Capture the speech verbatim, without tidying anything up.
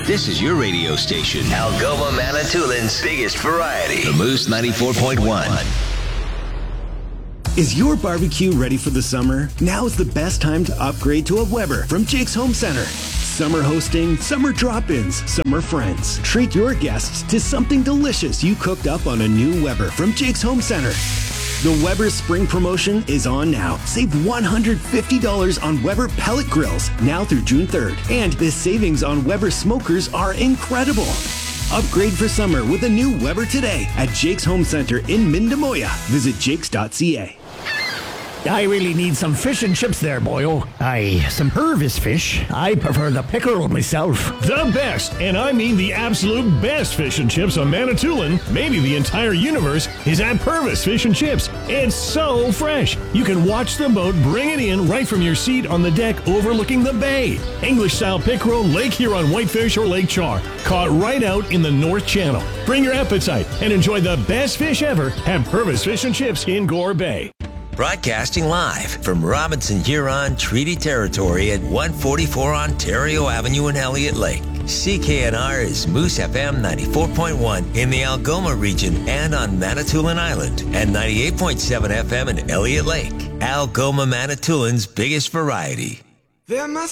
This is your radio station. Algoma Manitoulин's biggest variety. The Moose ninety-four point one. Is your barbecue ready for the summer? Now is the best time to upgrade to a Weber from Jake's Home Center. Summer hosting, summer drop-ins, summer friends. Treat your guests to something delicious you cooked up on a new Weber from Jake's Home Center. The Weber Spring Promotion is on now. Save one hundred fifty dollars on Weber pellet grills now through June third. And the savings on Weber smokers are incredible. Upgrade for summer with a new Weber today at Jake's Home Center in Mindemoya. Visit jakes dot c a. I really need some fish and chips there, boyo. Aye, some Purvis fish. I prefer the pickerel myself. The best, and I mean the absolute best fish and chips on Manitoulin, maybe the entire universe, is at Purvis Fish and Chips. It's so fresh. You can watch the boat bring it in right from your seat on the deck overlooking the bay. English-style pickerel, Lake Huron whitefish, or Lake Char, caught right out in the North Channel. Bring your appetite and enjoy the best fish ever at Purvis Fish and Chips in Gore Bay. Broadcasting live from Robinson Huron Treaty Territory at one forty-four Ontario Avenue in Elliott Lake. C K N R is Moose F M ninety-four point one in the Algoma region and on Manitoulin Island, and ninety-eight point seven F M in Elliott Lake. Algoma Manitoulin's biggest variety. There must